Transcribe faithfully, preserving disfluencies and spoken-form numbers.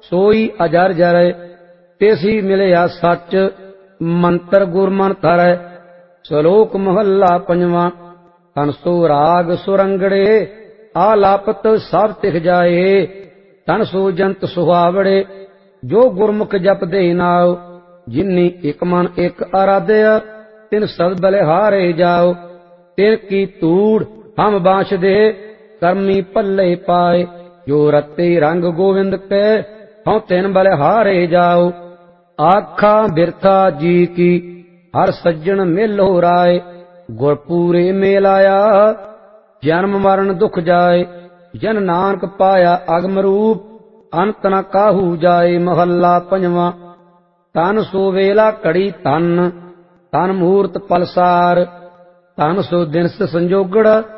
सोई अजर जरै, तेसी मिलया सच, मंत्र गुरमन तरै। श्लोक महला पंजवा। तन सो राग सुरंगड़े, आलापत सब तिख जाए। तन सो जंत सुहावड़े, जो गुरमुख जप दे नाव। जिन्नी एक मन एक आराध्य, तिन सब बलिहारे जाओ। तिन की तूड़ हम बांछ दे, करमी पल्ले पाए। जो रते रंग गोविंद के, हों तिन बलिहारे जाओ। आखा बिरथा जी की, हर सज्जन मिलो राय। गुरपूरे मेल आया, जन्म मरण दुख जाए। जन नानक पाया अगम रूप, अंत न काहू जाए। महला पंजवा। तन सो वेला घड़ी तन, तन मूरत पलसार। तन सो दिनस संजोगड़,